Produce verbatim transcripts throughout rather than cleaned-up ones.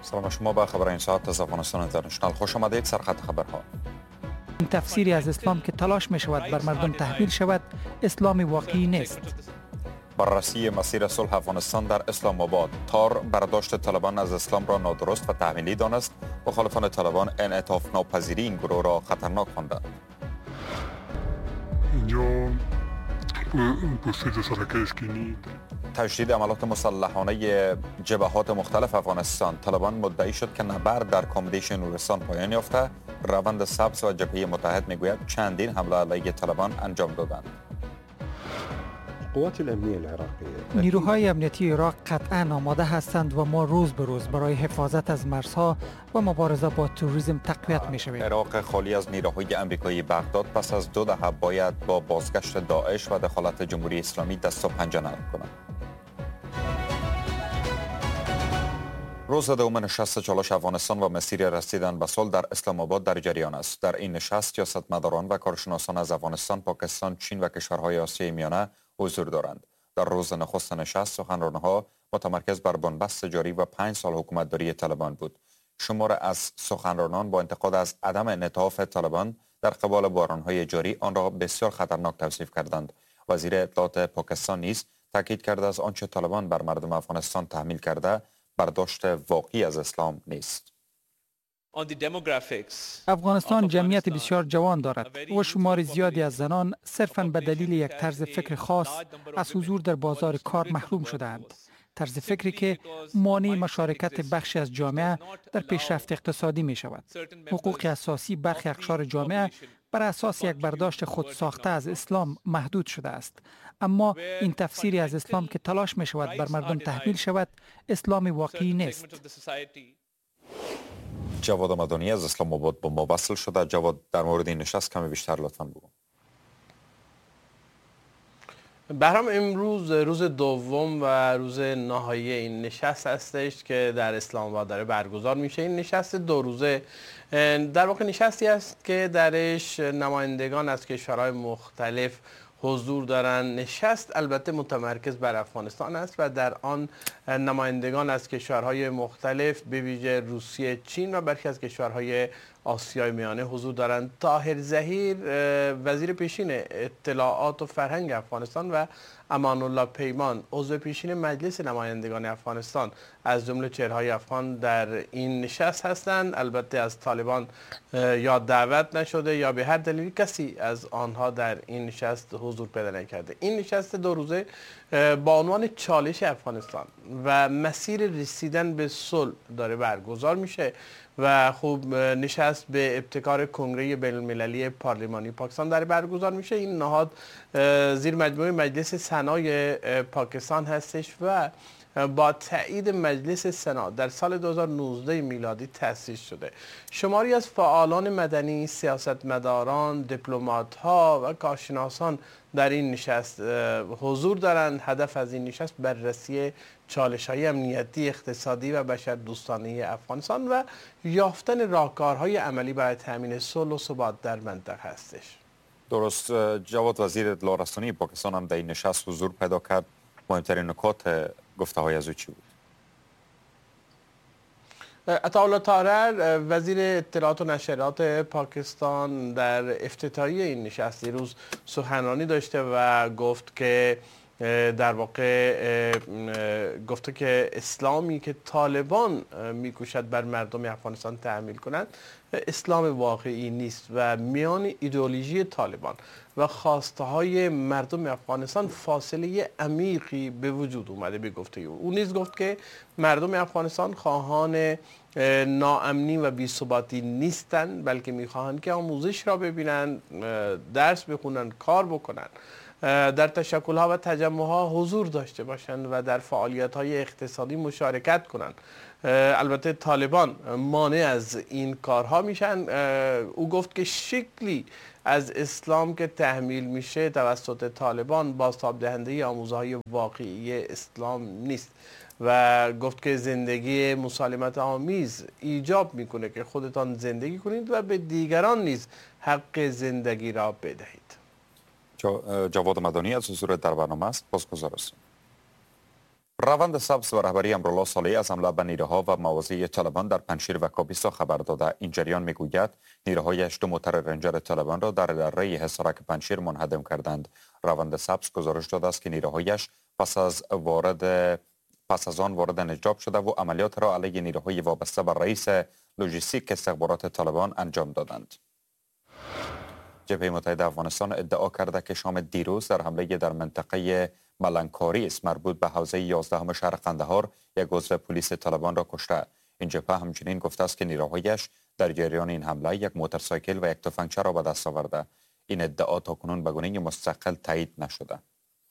سلام شما به خبر این ساعت از افغانستان اینترنشنال خوش آمدید. سرخط خبرها. این تفسیری از اسلام که تلاش می شود بر مردم تحمیل شود اسلام واقعی نیست. بررسی مسیر صلح افغانستان در اسلام آباد. تار برداشت طالبان از اسلام را نادرست و تحمیلی دانست. مخالفان طالبان انعطاف ناپذیری این گروه را خطرناک خواندند. اینجا بسیج سرکه اسکینی تشدید عملات مسلحانه جبهات مختلف افغانستان. طالبان مدعی شد که نبرد در کامدیش نورستان پایان یافته. روند سبز و جبهه متحد میگوید چندین حمله علیه طالبان انجام دادند. قوات الامنیه العراقیه نیروهای امنیتی عراق قطعا آماده هستند و ما روز به روز برای حفاظت از مرزها و مبارزه با تروریسم تقویت می‌شویم. عراق خالی از نیروهای آمریکایی بغداد پس از دو دهه باید با بازگشت داعش و دخالت جمهوری اسلامی دست و پنجه نرم کند. روز دوم نشست چالش افغانستان و مسیر رسیدن به صلح در اسلام آباد در جریان است. در این نشست سیاستمداران و کارشناسان از افغانستان، پاکستان، چین و کشورهای آسیای میانه حضور دارند. در روز نخست نشست سخنرانها متمرکز بر بنبست جاری و پنج سال حکومتداری طالبان بود. شمار از سخنرانان با انتقاد از عدم انعطاف طالبان در قبال بحران‌های جاری آن را بسیار خطرناک توصیف کردند. وزیر اطلاعات پاکستان نیز تاکید کرده از آنچه طالبان بر مردم افغانستان تحمیل کرده برداشت واقعی از اسلام نیست. افغانستان جمعیت بسیار جوان دارد و شمار زیادی از زنان صرفاً به دلیل یک طرز فکر خاص از حضور در بازار کار محروم شده‌اند. طرز فکری که مانع مشارکت بخشی از جامعه در پیشرفت اقتصادی می شود. حقوق اساسی برخی اقشار جامعه بر اساس یک برداشت خود ساخته از اسلام محدود شده است. اما این تفسیری از اسلام که تلاش می شود بر مردم تحمیل شود اسلام واقعی نیست. جواد مدانی از اسلام آباد با ما وصل شده. جواد، در مورد این نشست کمی بیشتر لطفاً بگو. بهرام، امروز روز دوم و روز نهایی این نشست هستش که در اسلام آباد داره برگزار میشه. این نشست دو روزه در واقع نشستی است که درش نمایندگان از کشورهای مختلف حضور دارند. نشست البته متمرکز بر افغانستان است و در آن نمایندگان از کشورهای مختلف به ویژه روسیه، چین و برخی از کشورهای آسیای میانه حضور دارند. طاهر ظهیر وزیر پیشین اطلاعات و فرهنگ افغانستان و امان الله پیمان عضو پیشین مجلس نمایندگان افغانستان از جمله چهره‌های افغان در این نشست هستند. البته از طالبان یا دعوت نشده یا به هر دلیلی کسی از آنها در این نشست حضور پیدا نکرده. این نشست دو روزه با عنوان چالش افغانستان و مسیر رسیدن به صلح داره برگزار میشه و خوب نشست به ابتکار کنگره بین المللی پارلمانی پاکستان داره برگزار میشه. این نهاد زیر مجموعه مجلس سنای پاکستان هستش و با تایید مجلس سنا در سال دو هزار و نوزده میلادی تأسیس شده. شماری از فعالان مدنی، سیاستمداران، دیپلمات‌ها و کارشناسان در این نشست حضور دارند. هدف از این نشست بررسی چالش‌های امنیتی، اقتصادی و بشردوستانه افغانستان و یافتن راهکارهای عملی برای تامین صلح و ثبات در منطقه هستش. درست. جواد، وزیر اطلاع رسانی پاکستان هم در این نشست حضور پیدا کرد. مهمترین نکات گفته های از او چی بود؟ عطاالله طاهر وزیر اطلاعات و نشریات پاکستان در افتتاحیه این نشست روز سخنرانی داشته و گفت که در واقع گفته که اسلامی که طالبان میکوشد بر مردم افغانستان تحمیل کنند اسلام واقعی نیست و میان ایدئولوژی طالبان و خواسته های مردم افغانستان فاصله عمیقی به وجود اومده. به گفته او او نیز گفت که مردم افغانستان خواهان ناامنی و بی‌ثباتی نیستند، بلکه میخواهند که آموزش را ببینند، درس بخونند، کار بکنند، در تشکل‌ها و تجمع‌ها حضور داشته باشند و در فعالیت‌های اقتصادی مشارکت کنند. البته طالبان مانع از این کارها میشن. او گفت که شکلی از اسلام که تحمیل میشه توسط طالبان بازتاب دهنده آموزه‌های واقعی اسلام نیست و گفت که زندگی مسالمت آمیز ایجاب میکنه که خودتان زندگی کنید و به دیگران نیز حق زندگی را بدهید. جواد مدانی از حضور در برنامه است. بازگزار هستیم. روند سبز و رهبری امرالله صالحی از حمله به نیروها و مواضع طالبان در پنجشیر و کاپیسا خبر داده. این جریان میگوید نیروهایش دو موتر رنجر طالبان را در دره حصارک پنجشیر منهدم کردند. روند سبز گزارش داده است که نیروهایش پس از وارد پس از آن وارد نجاب شده و عملیات را علیه نیروهای وابسته به رئیس لوجستیک استخبارات طالبان انجام دادند. جبهه متحده افغانستان ادعا کرده که شام دیروز در حمله در منطقه ملنکاریس مربوط به حوزه یازدهم شهر قندهار یک عضو پلیس طالبان را کشته. این جبهه همچنین گفته است که نیروهایش در جریان این حمله یک موتورسایکل و یک تفنگچی را به دست آورده. این ادعا تاکنون به گونه مستقل تایید نشده.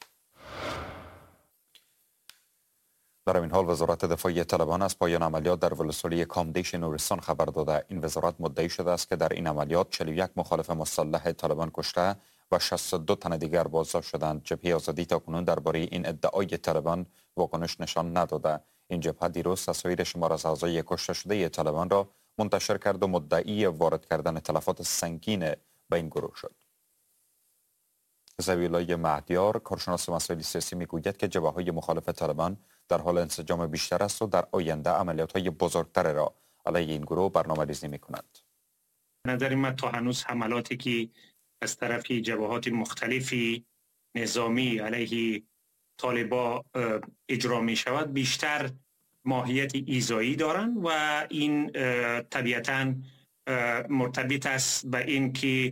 در این حال وزارت دفاعی طالبان از پایان عملیات در ولسوالی کامدیش نورستان خبر داده. این وزارت مدعی شده است که در این عملیات چهل و یک مخالف مسلح طالبان کشته و شصت و دو تن دیگر بازداشت شدند. جبهه آزادی تاکنون درباره این ادعای طالبان واکنش نشان نداده. این جبهه دیروز تصاویر شمار از اعضای کشته شده طالبان را منتشر کرد و مدعی وارد کردن تلفات سنگین به این گروه شد. زبیلای مهدیار کارشناس مسائل سیاسی میگوید که جبهه‌های مخالف طالبان در حال انسجام بیشتر است و در آینده عملیات‌های بزرگتر را علیه این گروه برنامه‌ریزی می‌کنند. نظر من تا هنوز حملاتی که از طرف جبهات مختلفی نظامی علیه طالبان اجرا می شود بیشتر ماهیت ایذایی دارند و این طبیعتاً مرتبط است به این که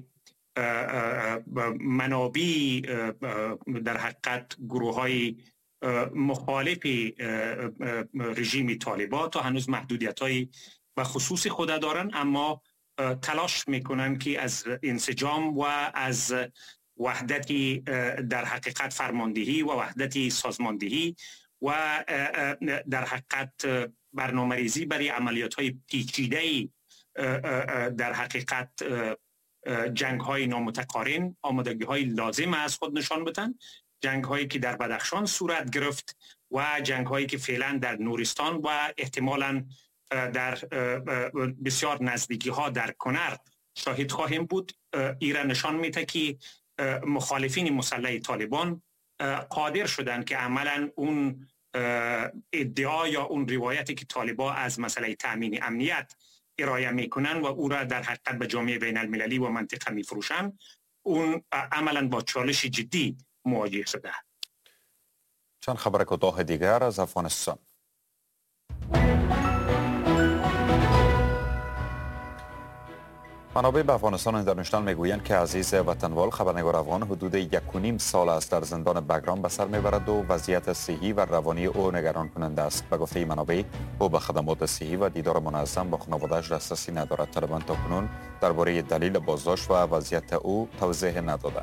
منابع در حقیقت گروه های مخالف رژیم طالبان تا هنوز محدودیت های و خصوص خود دارند، اما تلاش میکنن که از انسجام و از وحدتی در حقیقت فرماندهی و وحدتی سازماندهی و در حقیقت برنامه‌ریزی برای عملیات‌های پیچیده در حقیقت جنگ‌های نامتقارن آمادگی‌های لازم از خود نشان بدن، جنگ‌هایی که در بدخشان صورت گرفت و جنگ‌هایی که فعلا در نورستان و احتمالاً در بسیار نزدیکی ها در کنر شاهد خواهیم بود. ایران نشان میده که مخالفین مسلح طالبان قادر شدند که عملا اون ادعا یا اون روایتی که طالبان از مسئله تامین امنیت ارائه میکنن و او را در حقیقت به جامعه بین المللی و منطقه میفروشن، اون عملا با چالش جدی مواجه شده. چند خبر کوتاه دیگر از افغانستان. منابع به افغانستان اینترنشنال میگویند که عزیز وطنوال خبرنگار افغان حدود یک و نیم سال است در زندان بگرام به سر میبرد و وضعیت صحی و روانی او نگران کننده است. به گفته منابع او به خدمات صحی و دیدار منظم با خانواده‌اش دسترسی ندارد. طالبان تاکنون درباره دلیل بازداشت و وضعیت او توضیح نداده.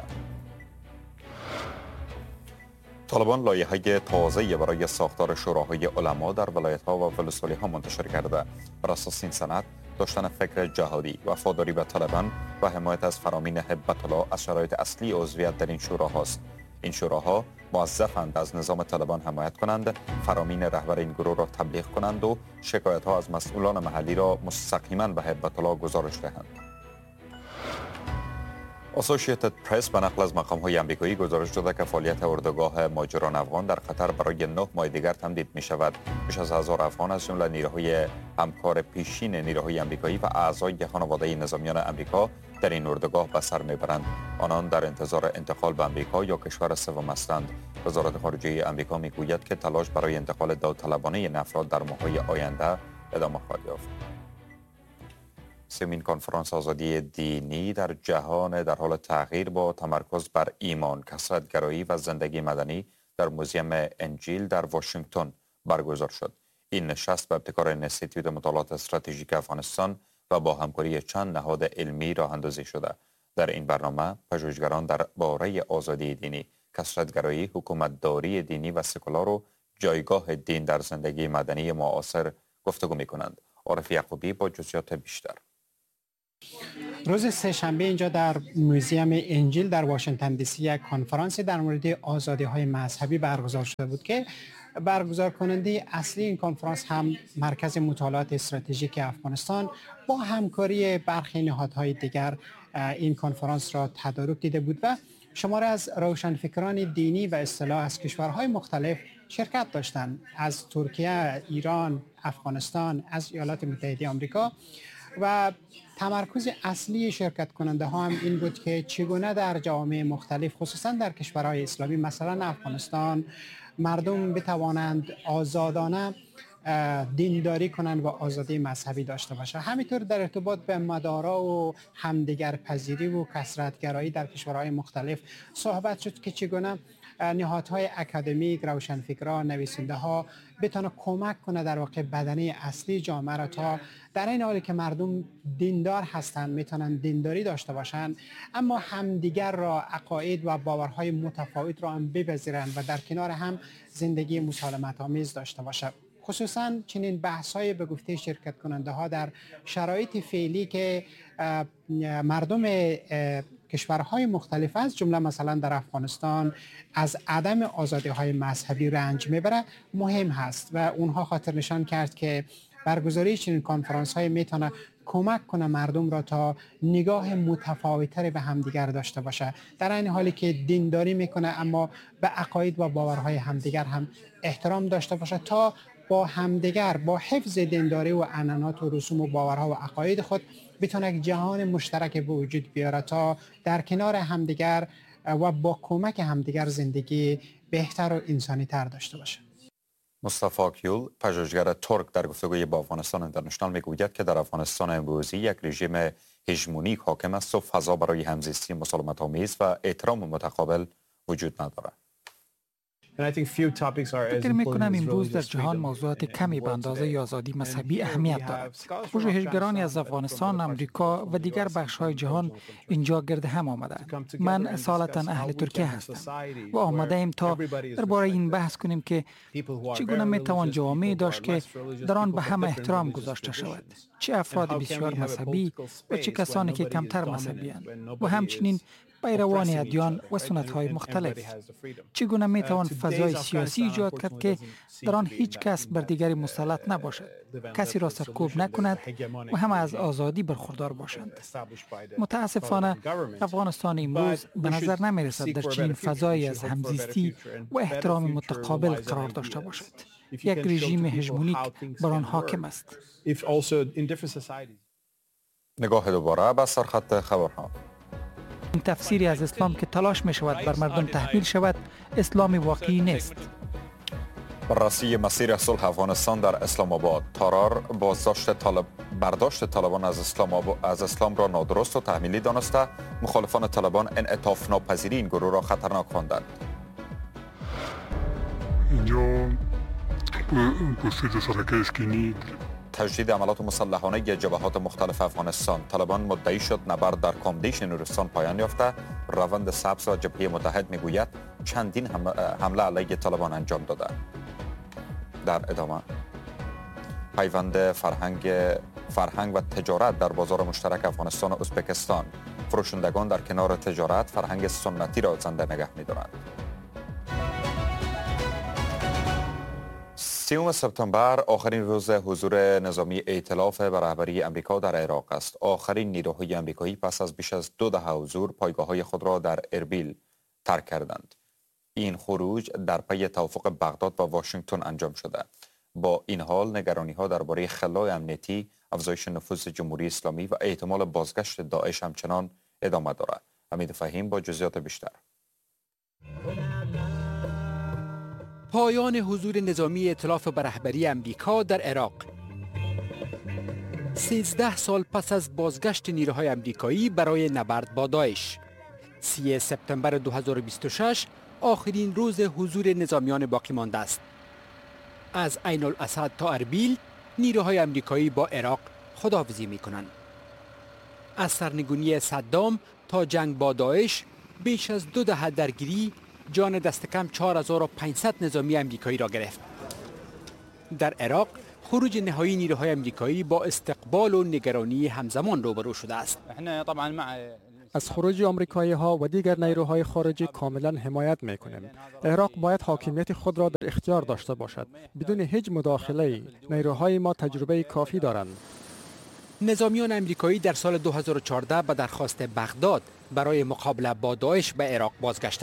طالبان لایحه تازه‌ای برای ساختار شوراهای علما در ولایت‌ها و ولسوالی‌ها منتشر کرده. بر اساس این سند داشتن فکر جهادی، وفاداری به طالبان و حمایت از فرامین هبت الله از شرایط اصلی عضویت در این شوراهاست. این شوراها موظفند از نظام طالبان حمایت کنند، فرامین رهبر این گروه را تبلیغ کنند و شکایت‌ها از مسئولان محلی را مستقیما به هبت الله گزارش دهند. اسوسییتد پرس به نقل از مقام‌های آمریکایی گزارش داده که فعالیت اردوگاه مهاجران افغان در قطر برای نه ماه دیگر تمدید می شود. بیش از هزار افغان از جمله نیروهای همکار پیشین نیروهای آمریکایی و اعضای خانواده نظامیان آمریکا در این اردوگاه به سر میبرند. آنان در انتظار انتقال به آمریکا یا کشور سوم هستند. وزارت خارجه آمریکا میگوید که تلاش برای انتقال داوطلبانه این افراد در ماه‌های آینده ادامه خواهد یافت. سومین کنفرانس آزادی دینی در جهان در حال تغییر با تمرکز بر ایمان، کثرت‌گرایی و زندگی مدنی در موزیم انجیل در واشنگتن برگزار شد. این نشست به ابتکار انستیتوت مطالعات استراتژیک افغانستان و با همکاری چند نهاد علمی راه اندازی شده. در این برنامه پژوهشگران در باره آزادی دینی، کثرت‌گرایی، حکومتداری دینی و سکولار و جایگاه دین در زندگی مدنی معاصر گفتگو می‌کنند. عارف یعقوبی با جزئیات بیشتر. روز سه‌شنبه اینجا در موزیم انجیل در واشنگتن دی سی یک کنفرانسی در مورد آزادی‌های مذهبی برگزار شده بود که برگزار کننده اصلی این کنفرانس هم مرکز مطالعات استراتژیک افغانستان با همکاری برخی نهادهای دیگر این کنفرانس را تدارک دیده بود و شمار از روشنفکران دینی و اصطلاح از کشورهای مختلف شرکت داشتند، از ترکیه، ایران، افغانستان، از ایالات متحده آمریکا. و تمرکز اصلی شرکت کننده ها هم این بود که چگونه در جوامع مختلف، خصوصا در کشورهای اسلامی مثلا افغانستان، مردم بتوانند آزادانه دینداری کنند و آزادی مذهبی داشته باشند. همینطور در ارتباط به مدارا و همدیگر پذیری و کثرت‌گرایی در کشورهای مختلف صحبت شد که چگونه نهادهای اکادمیک، روشنفکران، نویسنده ها بتونه کمک کنه در واقع بدنه اصلی جامعه را تا در این حالی که مردم دیندار هستند میتونن دینداری داشته باشند، اما همدیگر را عقاید و باورهای متفاوت را هم بپذیرند و در کنار هم زندگی مسالمت آمیز داشته باشند. خصوصا چنین بحث های به گفته شرکت کننده ها در شرایط فعلی که مردم کشورهای مختلف از جمله مثلا در افغانستان از عدم آزادی های مذهبی رنج میبره مهم هست و اونها خاطر نشان کرد که برگزاری چنین کنفرانس های میتونه کمک کنه مردم را تا نگاه متفاوت‌تری به همدیگر داشته باشه، در این حالی که دینداری میکنه اما به عقاید و باورهای همدیگر هم احترام داشته باشه تا با همدیگر با حفظ دینداری و عنعنات و رسوم و باورها و عقاید خود بتونه یک جهان مشترک به وجود بیاره تا در کنار همدیگر و با کمک همدیگر زندگی بهتر و انسانی تر داشته باشه. مصطفی کیول، پژوهشگر ترک، در گفتگوی با افغانستان اینترنشنال میگوید که در افغانستان امروزی یک رژیم هژمونیک حاکم است و فضا برای همزیستی مسالمت آمیز و احترام متقابل وجود ندارد. فکر میکنم امروز در جهان موضوعات کمی به اندازه آزادی مذهبی اهمیت دارد. پژوهشگرانی از افغانستان، امریکا و دیگر بخش‌های جهان اینجا گرد هم آمدند. من اصالتاً اهل ترکیه هستم و آمده ایم تا درباره این بحث کنیم که چگونه میتوان جوامعی داشت که در آن به هم احترام گذاشته شود، چه افراد بسیار مذهبی و چه کسانی که کمتر مذهبی اند و همچنین پیروان ادیان و سنت‌های مختلف. چگونه میتوان فضای سیاسی ایجاد کرد که در آن هیچ کس بر دیگری مسلط نباشد، کسی را سرکوب نکند و همه از آزادی برخوردار باشند. متاسفانه افغانستان امروز به نظر نمی‌رسد در چنین فضایی از همزیستی و احترام متقابل قرار داشته باشد. یک رژیم هژمونیک بر آن حاکم است. نگاه دوباره به سرخط خبرها. این تفسیری از اسلام که تلاش می شود بر مردم تحمیل شود اسلام واقعی نیست. بررسی مسیر صلح افغانستان در اسلام آباد. تارار بازداشت طالب برداشت طالبان از اسلام آباد از اسلام را نادرست و تحمیلی دانسته مخالفان طالبان انعطاف ناپذیری این گروه را خطرناک خواندند. اینجا گسترده سرکه اسکینی تجدید عملات مسلحانه جبهات مختلف افغانستان. طالبان مدعی شد نبرد در کامدیش نورستان پایان یافته. روند سبز و جبهه متحد میگوید چندین حمله علیه طالبان انجام داده. در ادامه پیوند فرهنگ فرهنگ و تجارت در بازار مشترک افغانستان و ازبکستان. فروشندگان در کنار تجارت فرهنگ سنتی را زنده نگه می‌دارند. سیوم سپتامبر آخرین روز حضور نظامی ائتلاف به رهبری امریکا در عراق است. آخرین نیروهای امریکایی پس از بیش از دو دهه حضور پایگاه‌های خود را در اربیل ترک کردند. این خروج در پی توافق بغداد و واشنگتن انجام شده. با این حال نگرانی‌ها درباره خلای امنیتی، افزایش نفوذ جمهوری اسلامی و احتمال بازگشت داعش همچنان ادامه دارد. حمید فهیم با جزئیات بیشتر. پایان حضور نظامی ائتلاف به رهبری امریکا در عراق. سیزده سال پس از بازگشت نیروهای امریکایی برای نبرد با داعش. سوم سپتامبر دو هزار و بیست و شش آخرین روز حضور نظامیان باقی مانده است. از عین الاسد تا اربیل نیروهای امریکایی با عراق خداحافظی می کنند. از سرنگونی صدام تا جنگ با داعش بیش از دو دهه درگیری جان دست کم چهار هزار و پانصد نظامی امریکایی را گرفت. در عراق خروج نهایی نیروهای امریکایی با استقبال و نگرانی همزمان روبرو شده است. از خروج آمریکایی ها و دیگر نیروهای خارجی کاملا حمایت میکنیم. عراق باید حاکمیت خود را در اختیار داشته باشد. بدون هیچ مداخله نیروهای ما تجربه کافی دارند. نظامیان امریکایی در سال دو هزار و چهارده به درخواست بغداد برای مقابله با داعش به عراق بازگشتند.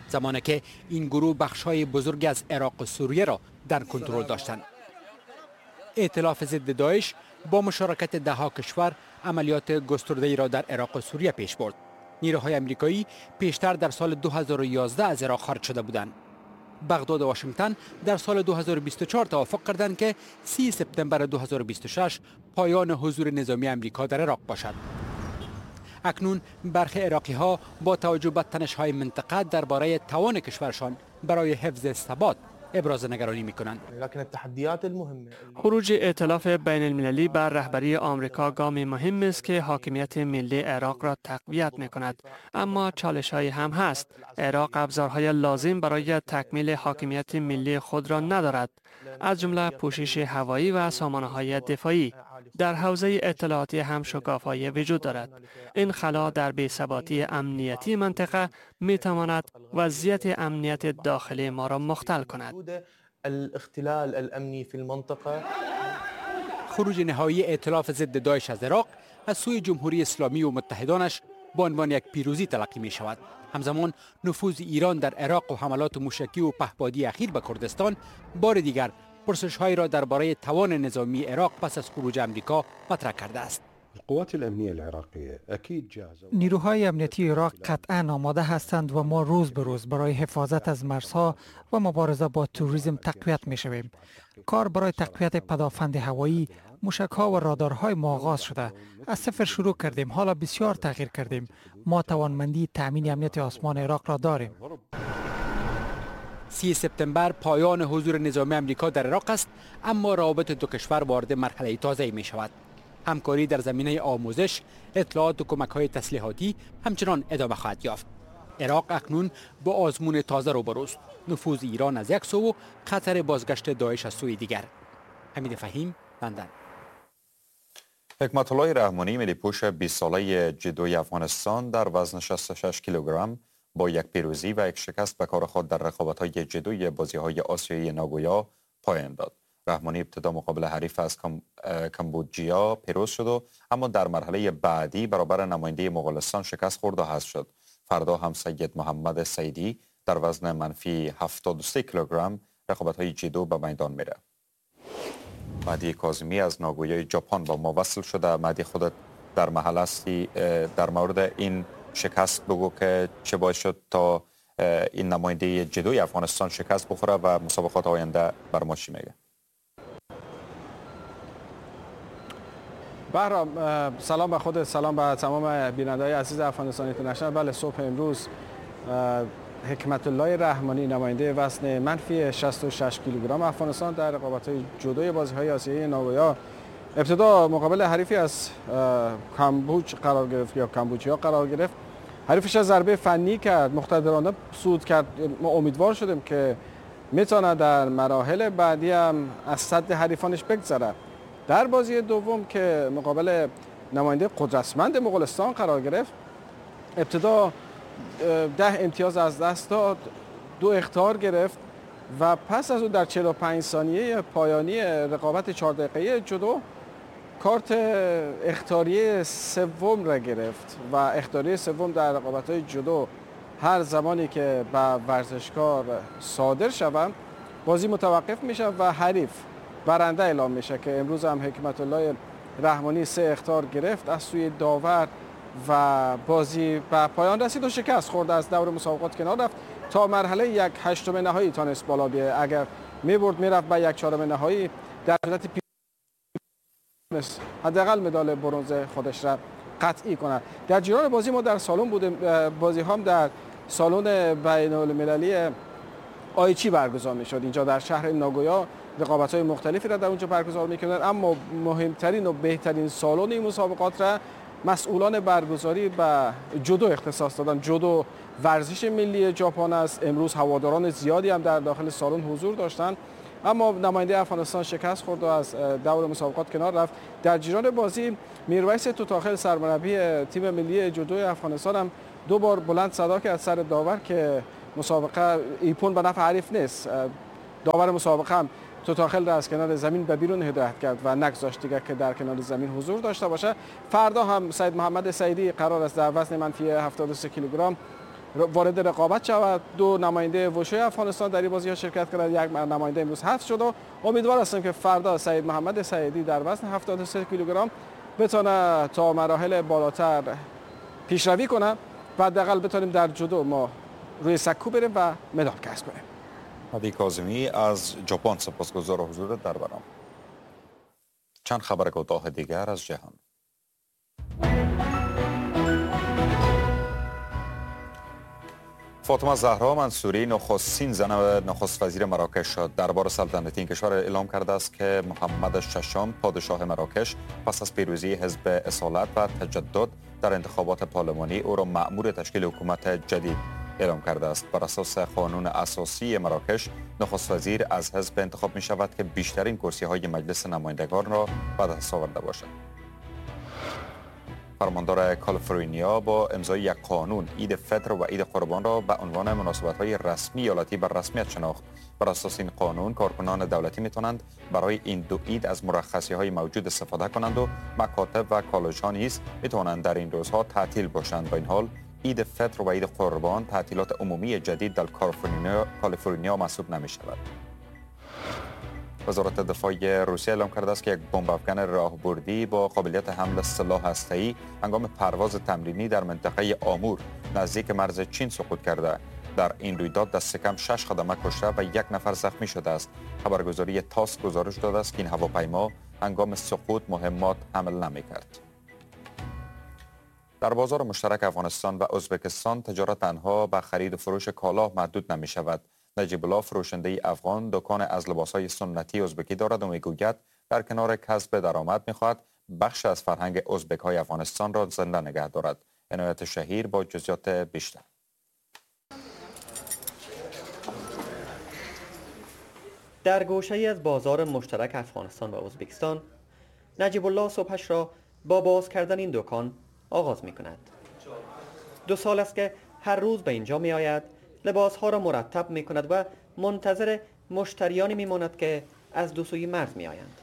زمانی که این گروه بخش‌های بزرگی از عراق و سوریه را در کنترل داشتند. ائتلاف ضد داعش با مشارکت ده‌ها کشور عملیات گسترده‌ای را در عراق و سوریه پیش برد. نیروهای آمریکایی پیشتر در سال دو هزار و یازده از عراق خارج شده بودند. بغداد و واشنگتن در سال دو هزار و بیست و چهار توافق کردند که سی سپتامبر دو هزار و بیست و شش پایان حضور نظامی آمریکا در عراق باشد. اکنون برخی عراقی‌ها با توجه به تنش‌های منطقه درباره توان کشورشان برای حفظ ثبات ابراز نگرانی می‌کنند. لكن التحديات المهمه خروج ائتلاف بین المللی بر رهبری آمریکا گام مهم است که حاکمیت ملی عراق را تقویت می‌کند، اما چالش‌هایی هم هست. عراق ابزارهای لازم برای تکمیل حاکمیت ملی خود را ندارد، از جمله پوشش هوایی و سامانه‌های دفاعی. در حوزه اطلاعاتی هم شکافایی وجود دارد. این خلا در بی‌ثباتی امنیتی منطقه می‌تواند وضعیت امنیت داخلی ما را مختل کند. الاختلال الامنی فی المنطقه خروج نهایی ائتلاف ضد داعش از عراق از سوی جمهوری اسلامی و متحدانش به عنوان یک پیروزی تلقی می شود. همزمان نفوذ ایران در عراق و حملات موشکی و پهپادی اخیر به کردستان بار دیگر پرسش‌هایی را درباره توان نظامی عراق پس از خروج آمریکا مطرح کرده است. القوات الامنیه العراقیه اكيد جاهزه. نیروهای امنیتی عراق قطعا آماده هستند و ما روز به روز برای حفاظت از مرزها و مبارزه با تروریسم تقویت می شویم. کار برای تقویت پدافند هوایی، موشک‌ها و رادارهای ما آغاز شده. از صفر شروع کردیم، حالا بسیار تغییر کردیم. ما توانمندی تامین امنیت آسمان عراق را داریم. سی سپتامبر پایان حضور نظامی آمریکا در عراق است، اما روابط دو کشور وارد مرحله تازه‌ای می شود. همکاری در زمینه آموزش، اطلاعات و کمک‌های تسلیحاتی همچنان ادامه خواهد یافت. عراق اکنون با آزمون تازه روبروست. نفوذ ایران از یک سو و خطر بازگشت داعش از سوی دیگر. حمید فهیم، لندن. حکمت الله رحمانی ملی‌پوش بیست ساله جودوی افغانستان در وزن شصت و شش کیلوگرم با یک پیروزی و یک شکست به کار خود در رقابت‌های جودوی بازی‌های آسیایی ناگویا پایان داد. رحمانی ابتدا مقابل حریف از کمبودجیا پیروز شد و اما در مرحله بعدی برابر نماینده مغولستان شکست خورد و حذف شد. فردا هم سید محمد سیدی در وزن منفی هفتاد و سه کیلوگرم رقابت‌های جودو به میدان میره. مهدی کاظمی از ناگویای ژاپن با ما وصل شده. مهدی، خودت در محل هستی، در مورد این شکست بگو که چه باعث شد تا این نماینده جودوی افغانستان شکست بخوره و مسابقات آینده بر ما چی میگه؟ بهرام، سلام به خودت، سلام به تمام بیننده‌های عزیز افغانستان اینترنشنال. بله، صبح امروز حکمت الله رحمانی نماینده وزن منفی شصت و شش کیلوگرم افغانستان در رقابت‌های جودوی بازی‌های آسیایی ناگویا ابتدا مقابل حریفی از کامبوج قرار گرفت یا کامبوجیا قرار گرفت. حریفش از ضربه فنی کرد، مقتدرانه صعود کرد. ما امیدوار شدیم که میتونه در مراحل بعدی هم از صد حریفانش بگذره. در بازی دوم که مقابل نماینده قدرتمند مغولستان قرار گرفت، ابتدا ده امتیاز از دست داد، دو اخطار گرفت و پس از اون در چهل و پنج ثانیه پایانی رقابت چهار دقیقه جودو کارت اخطاری سوم را گرفت و اخطاری سوم در رقابت‌های جودو هر زمانی که به ورزشکار صادر شود بازی متوقف میشه و حریف برنده اعلام میشه که امروز هم حکمت الله رحمانی سه اخطار گرفت از سوی داور و بازی به پایان رسید و شکست خورد، از دور مسابقات کنار رفت تا مرحله یک هشتم نهایی تانست بالا بیه. اگر میبرد میرفت به یک چهارم نهایی، در صورت پیروزی حداقل مدال برنز خودش را قطعی کنه. در جریان بازی ما در سالن بودیم، بازی هم در سالن بین المللی آیچی برگزار میشد. اینجا در شهر ناگویا رقابت‌های مختلفی را در اونجا برگزار میکنن، اما مهمترین و بهترین سالن این مسابقات را مسئولان برگزاری به جودو اختصاص دادن. جودو ورزش ملی ژاپن است. امروز هواداران زیادی هم در داخل سالن حضور داشتند، اما نماینده افغانستان شکست خورد و از دور مسابقات کنار رفت. در جریان بازی میرویس توتاخل سرمربی تیم ملی جودو افغانستان هم دو بار بلند صدا کرد سر داور که مسابقه ایپون به نفع حریف نیست. داور مسابقه هم توتاخل را از کنار زمین به بیرون هدایت کرد و نگذاشت دیگه که در کنار زمین حضور داشته باشه. فردا هم سید محمد سیدی قرار است در وزن منفی هفتاد و سه کیلوگرم وارد رقابت شود. دو نماینده وشو افغانستان در این بازی‌ها شرکت کردند، یک نماینده امروز حذف شد و امیدوار هستیم که فردا سعید محمد سعیدی در وزن هفتاد و سه کیلوگرم بتونه تا مراحل بالاتر پیشروی کنه و حداقل بتونیم در جودو ما روی سکو بریم و مدال کسب کنیم. هادی کاظمی از ژاپن سپاسگزار حضورت در برنامه. چند خبر کوتاه دیگر از جهان. فاطمه زهرا منصوری نخستین زن نخست وزیر مراکش شد. دربار سلطنتی این کشور اعلام کرده است که محمد ششم پادشاه مراکش پس از پیروزی حزب اصالت و تجدد در انتخابات پارلمانی او را مأمور تشکیل حکومت جدید اعلام کرده است. بر اساس قانون اساسی مراکش نخست وزیر از حزب انتخاب می شود که بیشترین کرسی های مجلس نمایندگان را به دست آورده باشد. فرماندار کالیفرنیا با امضای یک قانون عید فطر و عید قربان را به عنوان مناسبت‌های رسمی ایالتی بر رسمیت شناخت. بر اساس این قانون کارکنان دولتی می‌توانند برای این دو عید از مرخصی‌های موجود استفاده کنند و مکاتب و کالج‌ها نیز می‌توانند در این روزها تعطیل باشند. با این حال عید فطر و عید قربان تعطیلات عمومی جدید در کالیفرنیا کالیفرنیا محسوب نمی‌شود. وزارت دفاع روسیه اعلام کرده است که یک بمب افکن راهبردی با قابلیت حمل سلاح هسته‌ای هنگام پرواز تمرینی در منطقه آمور نزدیک مرز چین سقوط کرده. در این رویداد دست کم شش خدمه کشته و یک نفر زخمی شده است. خبرگزاری تاس گزارش داده است که این هواپیما هنگام سقوط مهمات حمل نمی‌کرد. در بازار مشترک افغانستان و ازبکستان تجارت تنها به خرید و فروش کالا محدود نمی‌شود. نجیب الله فروشنده افغان دکان از لباس‌های سنتی ازبکی دارد و میگوید در کنار کسب درآمد می‌خواهد بخش از فرهنگ ازبک‌های افغانستان را زنده نگه دارد. عنایت شهیر با جزئیات بیشتر. در گوشه‌ای از بازار مشترک افغانستان و ازبکستان نجیب الله صبحش را با باز کردن این دکان آغاز می‌کند. دو سال است که هر روز به اینجا می‌آید، لباس‌ها را مرتب می‌کند و منتظر مشتریانی می‌ماند که از دو سوی مرز می‌آیند.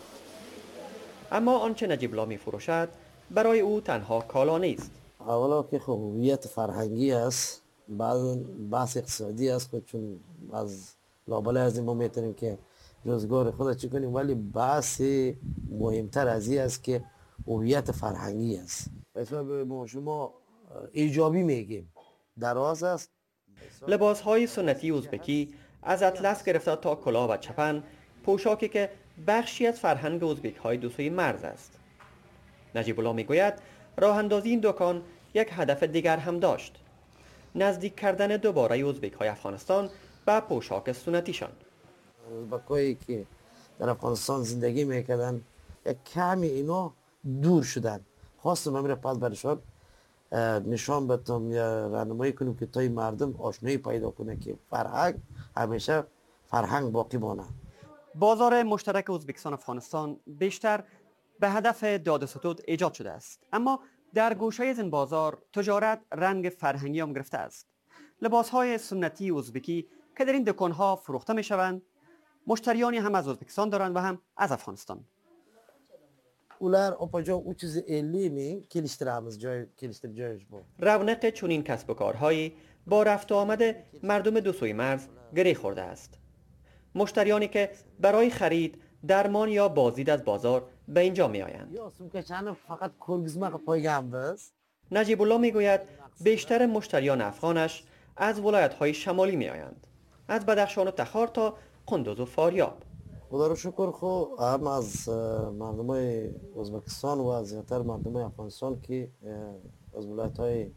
اما آنچه نجیب الله می‌فروشد برای او تنها کالا نیست. اولا که خب هویت فرهنگی است، بعد بحث اقتصادی است، چون از لابلای از این ما می‌تونیم که روزگار خود چی کنیم، ولی بحث مهمتر از این است که هویت فرهنگی است. مثلا ما شما ایجابی میگیم دراز است. لباس‌های سنتی ازبکی از اطلس گرفته تا کلاه و چپن، پوشاکی که بخشی از فرهنگ ازبک‌های دو سوی مرز است. نجیب الله میگوید راه اندازی این دکان یک هدف دیگر هم داشت: نزدیک کردن دوباره ازبک‌های افغانستان به پوشاک سنتیشان. ازبکایی که در افغانستان زندگی میکردن یک کمی اینا دور شدن، خواستم امیر پس برشان نشان بدم یا راهنمایی کنیم که تا مردم آشنایی پیدا کنه که فرهنگ همیشه فرهنگ باقی مانه. بازار مشترک ازبکستان افغانستان بیشتر به هدف داد و ستد ایجاد شده است، اما در گوشه از این بازار تجارت رنگ فرهنگی هم گرفته است. لباس‌های سنتی ازبکی که در این دکان‌ها فروخته می‌شوند، مشتریانی هم از ازبکستان دارند و هم از افغانستان. اولر اپاجا او چیز ایلی می کلیشتر همز جای کلیشتر جایش بود. رونق چنین کسب و کارهایی با رفت و آمد مردم دو سوی مرز گره خورده است. مشتریانی که برای خرید درمان یا بازدید از بازار به اینجا می آیند. یا سومکه چند فقط کلگزمه پایگام بس. نجیب الله می گوید بیشتر مشتریان افغانش از ولایت‌های شمالی می آیند، از بدخشان و تخار تا قندوز و فاریاب. خدا رو شکر خو هم از مردمای ازبکستان و از زیادتر مردمای افغانستان که از ولایت‌های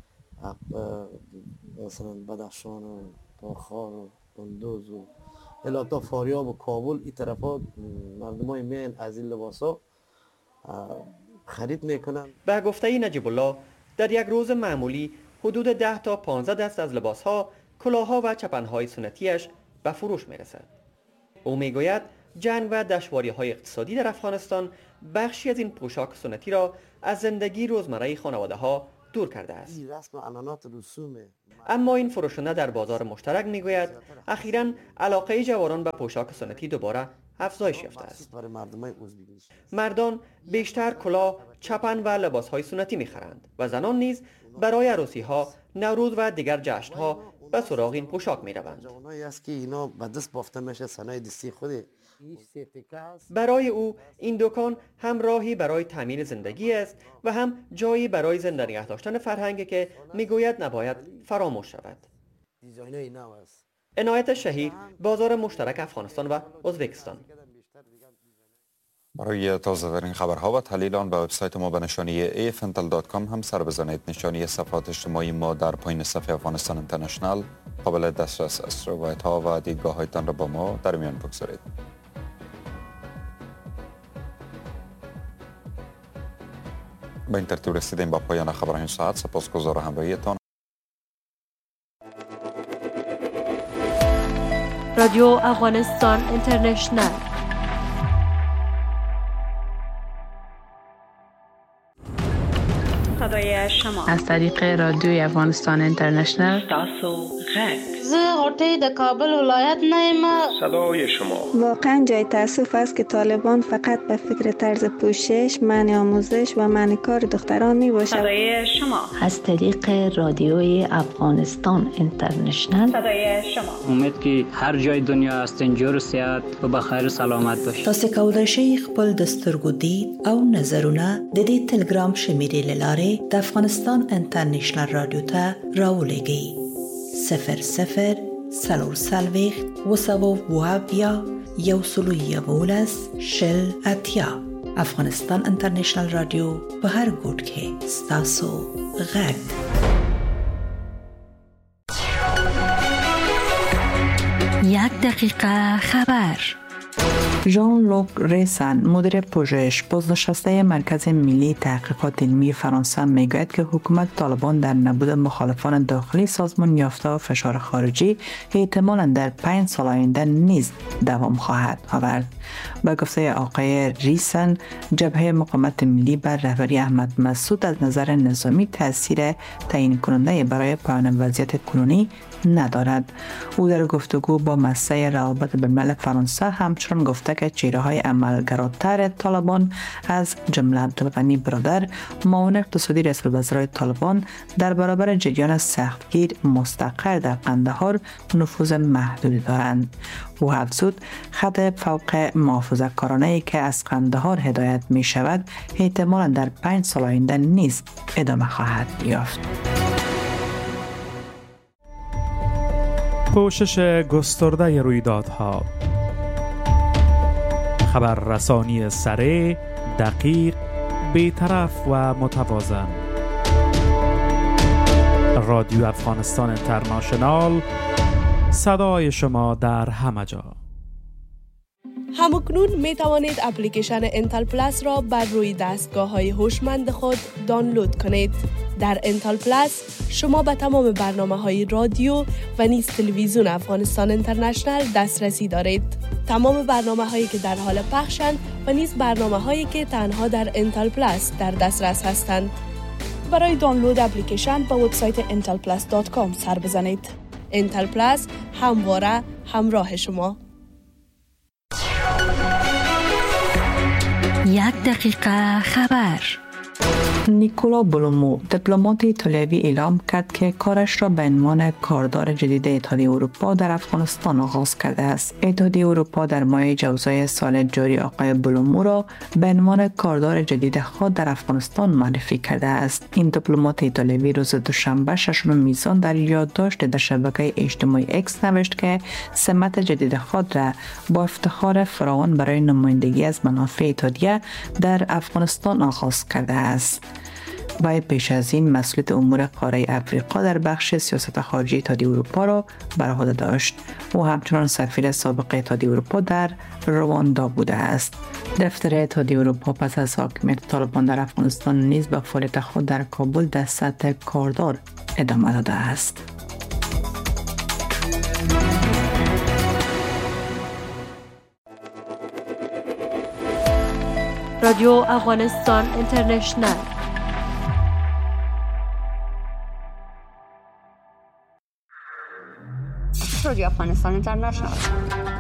مثلا بدخشان و تخار و قندوز و الاتا فاریاب و کابل این طرفا مردمای میان از این لباسا خرید میکنن. به گفته نجیب الله در یک روز معمولی حدود ده تا پانزده دست از لباسها، کلاهها و چپنهای سنتیش به فروش میرسد. او میگوید جنگ و دشواری‌های اقتصادی در افغانستان بخشی از این پوشاک سنتی را از زندگی روزمره خانواده‌ها دور کرده است. اما این فروشنده در بازار مشترک میگوید اخیراً علاقه جوانان به پوشاک سنتی دوباره افزایش یافته است. مردان بیشتر کلاه، چپن و لباسهای سنتی می‌خرند و زنان نیز برای عروسی‌ها، نوروز و دیگر جشن‌ها به سراغ این پوشاک می‌روند. برای او این دکان هم راهی برای تامین زندگی است و هم جایی برای زنده نگه داشتن فرهنگی که میگوید نباید فراموش شود. عنایت شهید، بازار مشترک افغانستان و ازبکستان. برای تازه‌ترین خبرها و تحلیل آن به وبسایت ما به نشانی ای اف ان تی ال دات کام هم سر بزنید. نشانی صفحات اجتماعی ما در پایین صفحه افغانستان اینترنشنال قابل دسترس است. روایت‌ها و دیدگاه‌هایتان را با ما در میان بگذارید. به این ترتیب رسیدیم با پایان خبرهای این ساعت. سپاسگزار همراهیتان. رادیو افغانستان اینترنشنال. صدای شما از طریق رادیوی افغانستان اینترنشنال. تاسو غږ زه غوټۍ د کابل ولایت نه یم. صدای شما واقعا جای تاسف است که طالبان فقط به فکر طرز پوشش، منع آموزش و منع کار دختران می باشد. صدای شما از طریق رادیوی افغانستان اینترنشنال. صدای شما امید که هر جای دنیا هستین جور صحت و بخیر سلامت باشید. تاسو کولای شئ خپل د سترګو دید او نظرونه د دې ټلګرام شمیرې لاره د افغانستان انټرنیشنل رادیو ته راولېږئ. صفر صفر سلور سلویخت و سوو وابیا یو سلو یولس شل اتیا. افغانستان انټرنیشنل رادیو په هر ګوټ کې ستاسو غږ. یک دقیقه خبر. ژان لوک ریسن، مدیر پژوهش بازنشسته مرکز ملی تحقیقات علمی فرانسه میگوید که حکومت طالبان در نبود مخالفان داخلی سازمان یافته و فشار خارجی احتمالاً در پنج سال آینده نیز دوام خواهد آورد. با گفته آقای ریسن، جبهه مقاومت ملی بر رهبری احمد مسعود از نظر نظامی تاثیر تعیین کننده برای پایان وضعیت کنونی ندارد. او در گفتگو با مؤسسه روابط بین‌الملل فرانسه همچنان گفته که چهره‌های عملگراتر طالبان از جمله عبدالغنی برادر، معاون اقتصادی رئیس الوزرای طالبان، در برابر جریان سختگیر مستقر در قندهار نفوذ محدودی دارند. او افزود خط فوق محافظه‌کارانه‌ای که از قندهار هدایت می شود احتمالاً در پنج سال آینده نیز ادامه خواهد یافت. پوشش گسترده رویدادها، خبررسانی سریع، دقیق، بی‌طرف و متوازن. رادیو افغانستان اینترنشنال، صدای شما در همه جا. همکنون می توانید اپلیکیشن انتل پلاس را بر روی دستگاه های هوشمند خود دانلود کنید. در انتل پلاس شما به تمام برنامه های رادیو و نیز تلویزیون افغانستان اینترنشنال دسترسی دارید. تمام برنامه هایی که در حال پخشند و نیز برنامه هایی که تنها در انتل پلاس در دسترس هستند. برای دانلود اپلیکیشن به وبسایت انتل پلاس دات کام سر بزنید. انتل پلاس همواره همراه شما. یک دقیقه خبر. نیکولا بلومو، دیپلمات ایتالیایی، اعلام کرد که کارش را به عنوان کاردار جدید اتحادیه اروپا در افغانستان آغاز کرده است. اتحادیه اروپا در ماه جوزای سال جاری آقای بلومو را به عنوان کاردار جدید خود در افغانستان معرفی کرده است. این دیپلمات ایتالیایی روز دوشنبه ششم میزان در یادداشت در شبکه اجتماعی اکس نوشت که سمت جدید خود را با افتخار فراوان برای نمایندگی از منافع اتحادیه در افغانستان آغاز کرده است. و پیش از این مسئولیت امور قاره افریقا در بخش سیاست خارجی اتحادیه اروپا را بر عهده داشت. او همچنان سفیر سابق اتحادیه اروپا در رواندا بوده است. دفتر اتحادیه اروپا پس از حاکمیت طالبان در افغانستان نیز به فعالیت خود در کابل در سطح کاردار ادامه داده است. رادیو افغانستان اینترنشنال. رادیو افغانستان اینترنشنال.